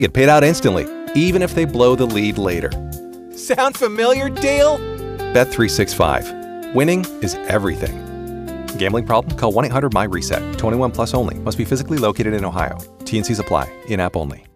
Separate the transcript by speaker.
Speaker 1: get paid out instantly, even if they blow the lead later.
Speaker 2: Sound familiar, Dale?
Speaker 1: Bet365. Winning is everything. Gambling problem? Call 1-800-MY-RESET. 21 plus only. Must be physically located in Ohio. T&Cs apply. In-app only.